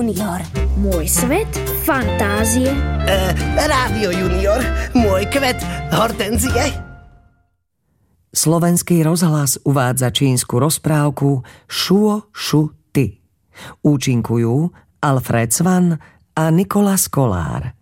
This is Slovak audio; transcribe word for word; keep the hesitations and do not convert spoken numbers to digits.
junior. Môj svet fantázie. E, Rádio junior. Môj kvet hortenzie. Slovenský rozhlas uvádza čínsku rozprávku Šuo šu ty. Účinkujú Alfred Svan a Nikolas Kolár.